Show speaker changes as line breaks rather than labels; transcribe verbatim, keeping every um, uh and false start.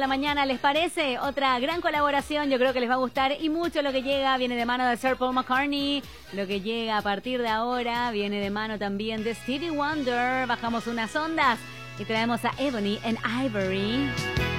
la mañana, ¿les parece? Otra gran colaboración, yo creo que les va a gustar y mucho lo que llega viene de mano de Sir Paul McCartney, lo que llega a partir de ahora viene de mano también de Stevie Wonder. Bajamos unas ondas y traemos a Ebony and Ivory.